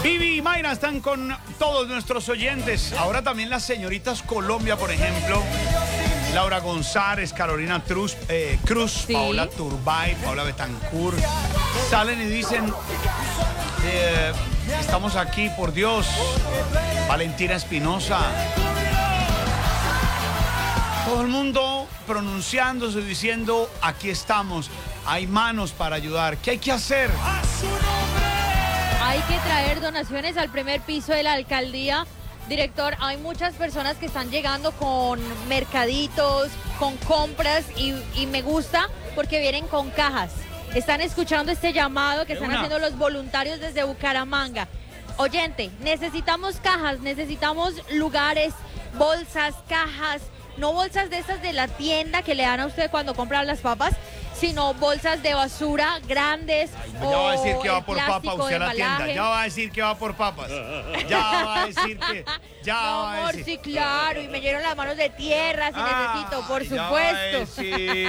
Vivi y Mayra están con todos nuestros oyentes. Ahora también las señoritas Colombia, por ejemplo. Laura González, Carolina Cruz, Sí. Paola Turbay, Paola Betancourt. Salen y dicen, estamos aquí, por Dios. Valentina Espinosa. Todo el mundo pronunciándose y diciendo, aquí estamos, hay manos para ayudar. ¿Qué hay que hacer? Hay que traer donaciones al primer piso de la alcaldía. Director, hay muchas personas que están llegando con mercaditos, con compras y me gusta porque vienen con cajas. Están escuchando este llamado que están haciendo los voluntarios desde Bucaramanga. Oyente, necesitamos cajas, necesitamos lugares, bolsas, cajas, no bolsas de esas de la tienda que le dan a usted cuando compran las papas, sino bolsas de basura grandes. Ya va a decir que va el por plástico papas usted de a la tienda. embalaje. Ya va a decir que va por papas. Ya va a decir que... Ya No, va a amor, decir. sí, claro, y me llenaron las manos de tierra si necesito, por supuesto.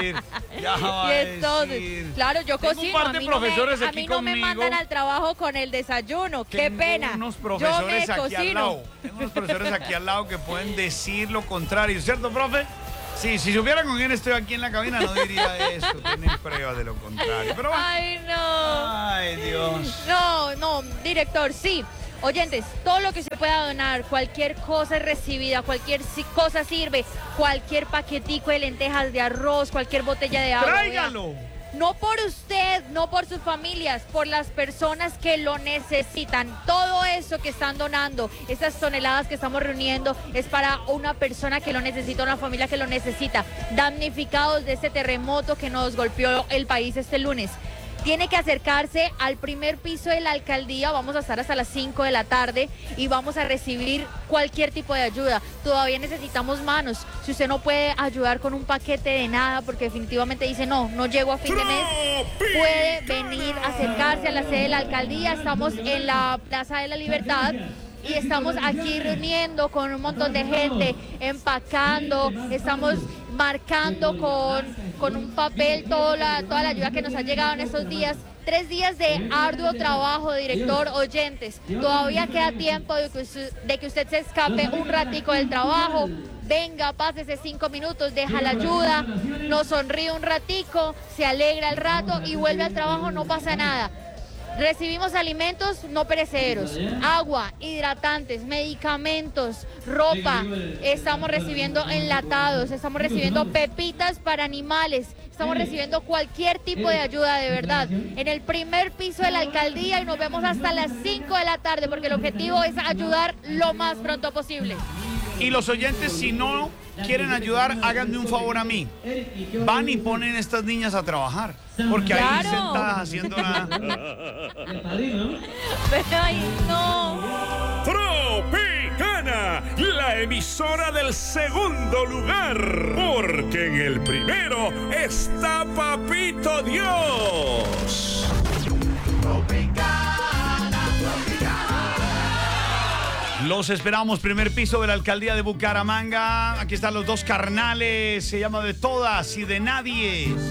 Ya va a Y entonces, decir. claro, yo Tengo un cocino, par a de mí, profesores no me, a aquí mí no me conmigo. mandan al trabajo con el desayuno, qué Tengo pena. unos Yo profesores me aquí al cocino. lado. Tengo unos profesores aquí al lado que pueden decir lo contrario, ¿cierto, profe? Sí, si supieran con quién estoy aquí en la cabina no diría eso, tienen pruebas de lo contrario. Pero bueno. Ay, no. Ay, Dios. No, director, sí. Oyentes, todo lo que se pueda donar, cualquier cosa es recibida, cualquier cosa sirve, cualquier paquetico de lentejas, de arroz, cualquier botella de agua. ¡Tráigalo! No por usted, no por sus familias, por las personas que lo necesitan. Todo eso que están donando, esas toneladas que estamos reuniendo, es para una persona que lo necesita, una familia que lo necesita. Damnificados de este terremoto que nos golpeó el país este lunes. Tiene que acercarse al primer piso de la alcaldía, vamos a estar hasta las 5 de la tarde y vamos a recibir cualquier tipo de ayuda. Todavía necesitamos manos. Si usted no puede ayudar con un paquete de nada, porque definitivamente dice, no llego a fin de mes, puede venir, acercarse a la sede de la alcaldía. Estamos en la Plaza de la Libertad. Y estamos aquí reuniendo con un montón de gente, empacando, estamos marcando con un papel toda la ayuda que nos ha llegado en estos días. 3 días de arduo trabajo, director, oyentes. Todavía queda tiempo de que usted se escape un ratico del trabajo. Venga, pásese 5 minutos, deja la ayuda, nos sonríe un ratico, se alegra el rato y vuelve al trabajo, no pasa nada. Recibimos alimentos no perecederos, agua, hidratantes, medicamentos, ropa. Estamos recibiendo enlatados, estamos recibiendo pepitas para animales. Estamos recibiendo cualquier tipo de ayuda, de verdad. En el primer piso de la alcaldía y nos vemos hasta las 5 de la tarde porque el objetivo es ayudar lo más pronto posible. Y los oyentes, si no quieren ayudar, háganme un favor a mí. Van y ponen a estas niñas a trabajar. Porque ahí Claro. sentadas haciendo nada. Pero ay, no. Tropicana, la emisora del segundo lugar, porque en el primero está Papito Dios. Los esperamos, primer piso de la alcaldía de Bucaramanga. Aquí están los dos carnales, se llama De Todas y de Nadie.